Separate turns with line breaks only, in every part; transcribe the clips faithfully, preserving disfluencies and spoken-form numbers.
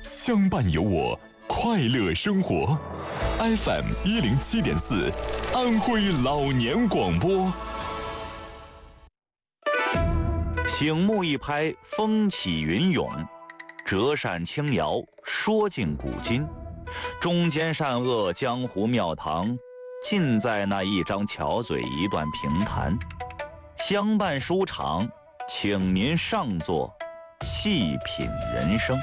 相伴有我，快乐生活。F M 一零七点四，安徽老年广播。
醒目一拍，风起云涌；折扇轻摇，说尽古今。忠奸善恶，江湖庙堂，尽在那一张巧嘴，一段评弹。相伴书场，请您上座，细品人生。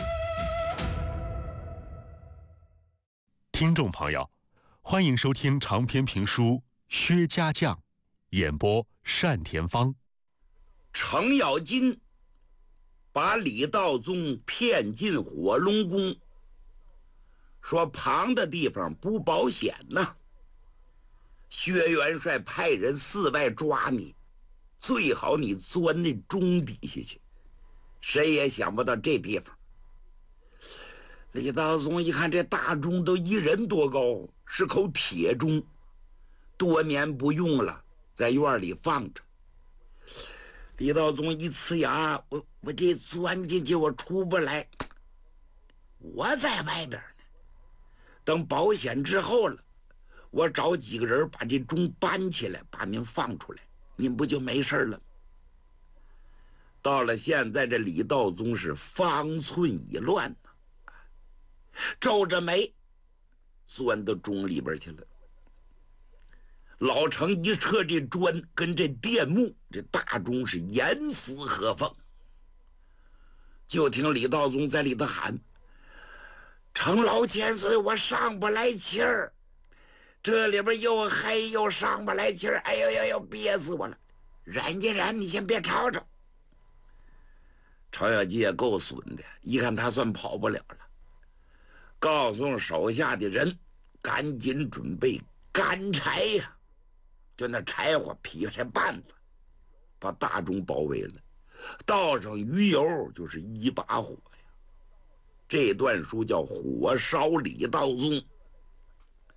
听众朋友，欢迎收听长篇评书《薛家将》，演播单田芳。
程咬金把李道宗骗进火龙宫，说旁的地方不保险呐，薛元帅派人四外抓你，最好你钻那钟底下去。谁也想不到这地方。李道宗一看这大钟都一人多高，是口铁钟，多年不用了，在院里放着。李道宗一呲牙，我我这钻进去我出不来，我在外边呢，等保险之后了，我找几个人把这钟搬起来，把您放出来，您不就没事了？到了现在，这李道宗是方寸已乱呢，皱着眉钻到钟里边去了。老程一撤这砖跟这电木，这大钟是严丝合缝。就听李道宗在里头喊：“程老千岁，我上不来气儿，这里边又黑又上不来气儿，哎呦呦呦，憋死我了！忍一忍，你先别吵吵。”程咬金也够损的，一看他算跑不了了，告诉手下的人赶紧准备干柴呀、啊，就那柴火劈柴棒子，把大钟包围了，倒上鱼油就是一把火呀。这段书叫火烧李道宗。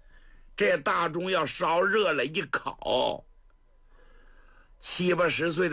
这大钟要烧热了一烤，七八十岁的